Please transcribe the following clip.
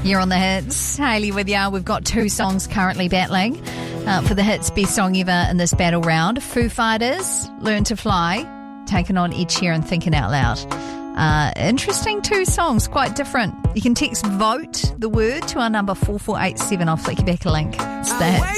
You're on the hits. Hayley with you. We've got two songs currently battling for the hits best song ever in this battle round. Foo Fighters, Learn to Fly, taken on Ed Sheeran, Thinking Out Loud. Interesting two songs, quite different. You can text VOTE, the word, to our number 4487. I'll flick you back a link. It's the hits.